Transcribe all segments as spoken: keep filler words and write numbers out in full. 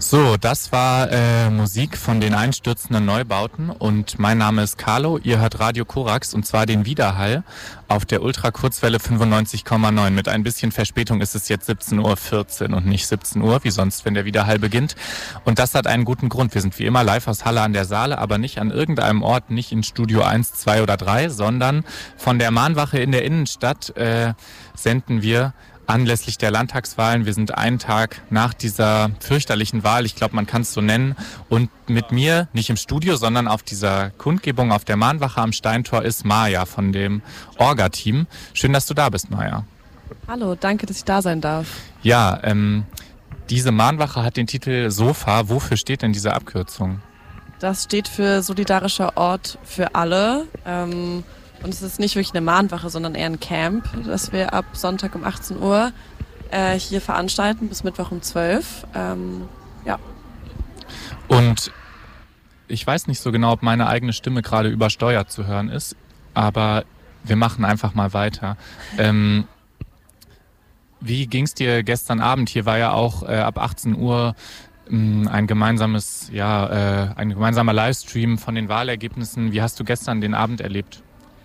So, das war äh, Musik von den einstürzenden Neubauten und mein Name ist Carlo. Ihr hört Radio Korax und zwar den Widerhall auf der Ultrakurzwelle fünfundneunzig Komma neun. Mit ein bisschen Verspätung ist es jetzt siebzehn Uhr vierzehn und nicht siebzehn Uhr, wie sonst, wenn der Widerhall beginnt. Und das hat einen guten Grund. Wir sind wie immer live aus Halle an der Saale, aber nicht an irgendeinem Ort, nicht in Studio eins, zwei oder drei, sondern von der Mahnwache in der Innenstadt äh, senden wir anlässlich der Landtagswahlen. Wir sind einen Tag nach dieser fürchterlichen Wahl, ich glaube, man kann es so nennen. Und mit mir, nicht im Studio, sondern auf dieser Kundgebung auf der Mahnwache am Steintor ist Maja von dem Orga-Team. Schön, dass du da bist, Maja. Hallo, danke, dass ich da sein darf. Ja, ähm, diese Mahnwache hat den Titel SOFA. Wofür steht denn diese Abkürzung? Das steht für Solidarischer Ort für alle. Ähm, Und es ist nicht wirklich eine Mahnwache, sondern eher ein Camp, das wir ab Sonntag um achtzehn Uhr äh, hier veranstalten, bis Mittwoch um zwölf. Ähm, ja. Und ich weiß nicht so genau, ob meine eigene Stimme gerade übersteuert zu hören ist, aber wir machen einfach mal weiter. Ähm, wie ging es dir gestern Abend? Hier war ja auch äh, ab achtzehn Uhr mh, ein gemeinsames, ja, äh, ein gemeinsamer Livestream von den Wahlergebnissen. Wie hast du gestern den Abend erlebt?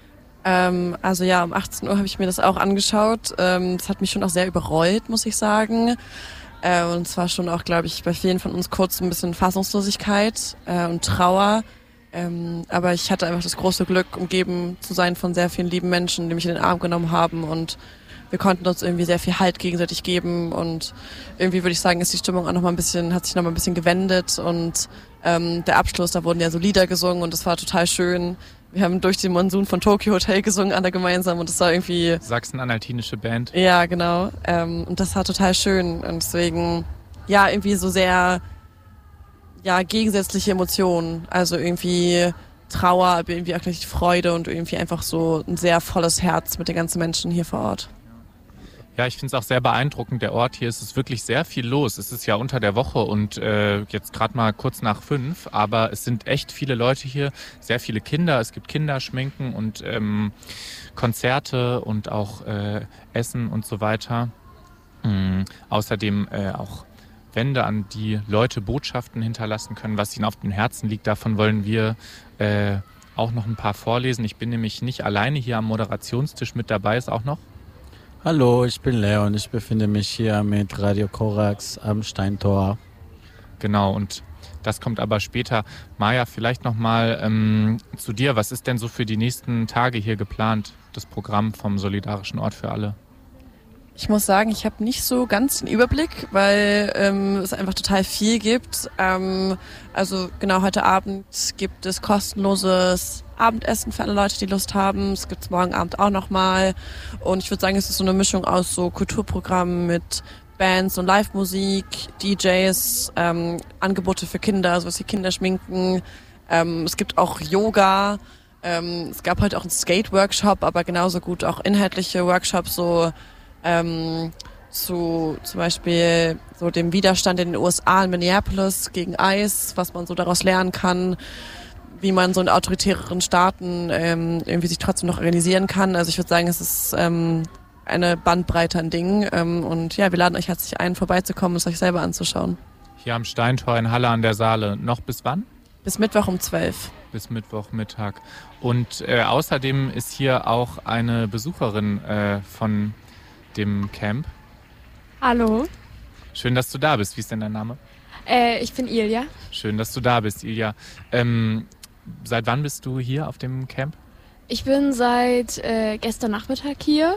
Ähm, also ja, um achtzehn Uhr habe ich mir das auch angeschaut. Ähm, das hat mich schon auch sehr überrollt, muss ich sagen. Äh, und zwar schon auch, glaube ich, bei vielen von uns kurz ein bisschen Fassungslosigkeit äh, und Trauer. Ähm, aber ich hatte einfach das große Glück, umgeben zu sein von sehr vielen lieben Menschen, die mich in den Arm genommen haben, und wir konnten uns irgendwie sehr viel Halt gegenseitig geben, und irgendwie würde ich sagen, ist die Stimmung auch noch mal ein bisschen, hat sich noch mal ein bisschen gewendet, und ähm, der Abschluss, da wurden ja so Lieder gesungen und das war total schön. Wir haben durch den Monsun von Tokyo Hotel gesungen, alle gemeinsam, und das war irgendwie... Sachsen-Anhaltinische Band. Ja, genau. Ähm, und das war total schön, und deswegen, ja, irgendwie so sehr, ja, gegensätzliche Emotionen. Also irgendwie Trauer, aber irgendwie auch gleich Freude und irgendwie einfach so ein sehr volles Herz mit den ganzen Menschen hier vor Ort. Ja, ich finde es auch sehr beeindruckend. Der Ort hier, ist es wirklich sehr viel los. Es ist ja unter der Woche und äh, jetzt gerade mal kurz nach fünf, aber es sind echt viele Leute hier, sehr viele Kinder. Es gibt Kinderschminken und ähm, Konzerte und auch äh, Essen und so weiter. Mhm. Außerdem äh, auch Wände, an die Leute Botschaften hinterlassen können, was ihnen auf dem Herzen liegt. Davon wollen wir äh, auch noch ein paar vorlesen. Ich bin nämlich nicht alleine hier am Moderationstisch, mit dabei ist auch noch. Hallo, ich bin Leon. Ich befinde mich hier mit Radio Korax am Steintor. Genau, und das kommt aber später. Maja, vielleicht nochmal ähm, zu dir. Was ist denn so für die nächsten Tage hier geplant, das Programm vom Solidarischen Ort für alle? Ich muss sagen, ich habe nicht so ganz den Überblick, weil ähm, es einfach total viel gibt. Ähm, also genau, heute Abend gibt es kostenloses Abendessen für alle Leute, die Lust haben. Es gibt es morgen Abend auch nochmal. Und ich würde sagen, es ist so eine Mischung aus so Kulturprogrammen mit Bands und Live-Musik, D Js, ähm, Angebote für Kinder, sowas wie Kinderschminken. Ähm, es gibt auch Yoga. Ähm, es gab heute auch einen Skate-Workshop, aber genauso gut auch inhaltliche Workshops, so ähm, zu zum Beispiel so dem Widerstand in den U S A, in Minneapolis gegen ICE, was man so daraus lernen kann, wie man so in autoritäreren Staaten ähm, irgendwie sich trotzdem noch organisieren kann. Also ich würde sagen, es ist ähm, eine Bandbreite an Dingen, ähm, und ja, wir laden euch herzlich ein, vorbeizukommen und es euch selber anzuschauen. Hier am Steintor in Halle an der Saale. Noch bis wann? Bis Mittwoch um zwölf. Bis Mittwochmittag. Und äh, außerdem ist hier auch eine Besucherin äh, von dem Camp. Hallo. Schön, dass du da bist. Wie ist denn dein Name? Äh, ich bin Ilja. Schön, dass du da bist, Ilja. Ähm, seit wann bist du hier auf dem Camp? Ich bin seit äh, gestern Nachmittag hier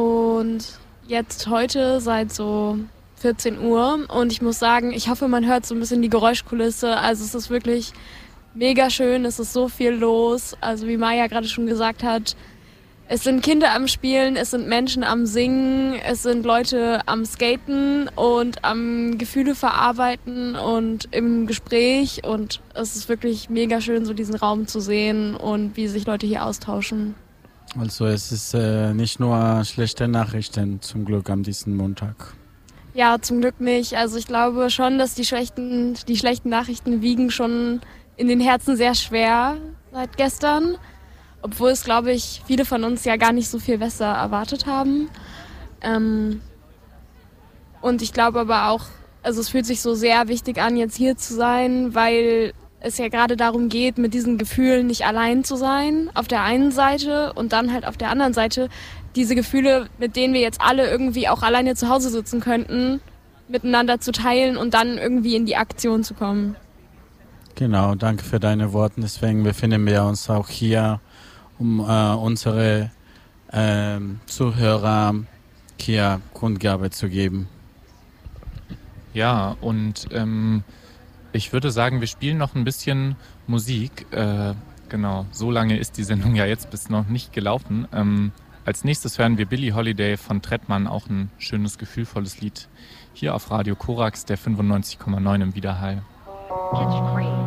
und jetzt heute seit so vierzehn Uhr. Und ich muss sagen, ich hoffe, man hört so ein bisschen die Geräuschkulisse. Also es ist wirklich mega schön, es ist so viel los. Also wie Maja gerade schon gesagt hat, es sind Kinder am Spielen, es sind Menschen am Singen, es sind Leute am Skaten und am Gefühle verarbeiten und im Gespräch. Und es ist wirklich mega schön, so diesen Raum zu sehen und wie sich Leute hier austauschen. Also es ist äh, nicht nur schlechte Nachrichten zum Glück an diesem Montag. Ja, zum Glück nicht. Also ich glaube schon, dass die schlechten, die schlechten Nachrichten wiegen schon in den Herzen sehr schwer seit gestern. Obwohl es, glaube ich, viele von uns ja gar nicht so viel besser erwartet haben. Ähm und ich glaube aber auch, also es fühlt sich so sehr wichtig an, jetzt hier zu sein, weil es ja gerade darum geht, mit diesen Gefühlen nicht allein zu sein, auf der einen Seite und dann halt auf der anderen Seite diese Gefühle, mit denen wir jetzt alle irgendwie auch alleine zu Hause sitzen könnten, miteinander zu teilen und dann irgendwie in die Aktion zu kommen. Genau, danke für deine Worte. Deswegen befinden wir uns auch hier, um äh, unsere äh, Zuhörer hier Kundgabe zu geben. Ja, und ähm, ich würde sagen, wir spielen noch ein bisschen Musik. Äh, genau, so lange ist die Sendung ja jetzt bis noch nicht gelaufen. Ähm, als nächstes hören wir Billie Holiday von Trettmann, auch ein schönes, gefühlvolles Lied. Hier auf Radio Korax, der fünfundneunzig Komma neun im Widerhall. It's free.